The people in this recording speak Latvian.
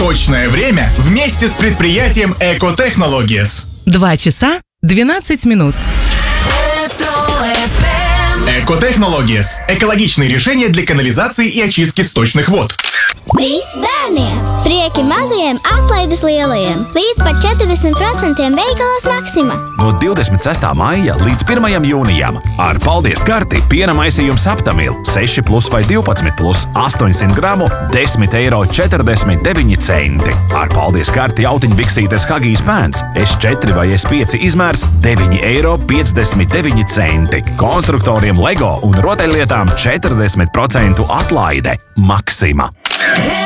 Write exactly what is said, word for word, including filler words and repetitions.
Точное время вместе с предприятием Экотехнологиес. Два часа двенадцать минут. Экотехнологиес – экологичные решения для канализации и очистки сточных вод. Viss bērniem! Prieki mazajiem, atlaides lielajiem! Līdz pat četrdesmit procenti veikalos Maksima! No divdesmit sestā maija līdz pirmajam jūnijam ar paldies karti piena maisījums Aptamil seši plus vai divpadsmit plus astoņsimt gramu desmit eiro četrdesmit deviņi centi. Ar paldies karti jautiņbiksītes Hagijs bērns S četri vai S pieci izmērs deviņi eiro piecdesmit deviņi centi. Konstruktoriem Lego un rotaļlietām četrdesmit procentu atlaide. Maksima!